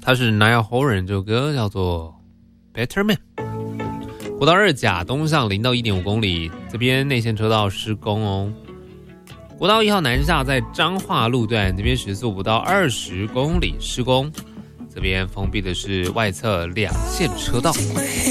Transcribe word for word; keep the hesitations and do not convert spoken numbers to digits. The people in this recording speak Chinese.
他是 Niall Horan， 这首歌叫做 Better Man。国道二甲东向零到 一点五 公里，这边内线车道施工哦。国道一号南下在彰化路段，这边时速不到二十公里施工，这边封闭的是外侧两线车道。